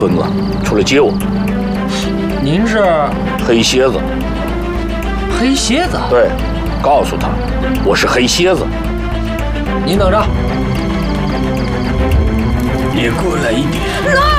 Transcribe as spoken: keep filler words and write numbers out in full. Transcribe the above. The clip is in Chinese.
孙子出来接我。 您是黑蝎子？ 黑蝎子？ 对，告诉他我是黑蝎子。 您等着。 也过来一点。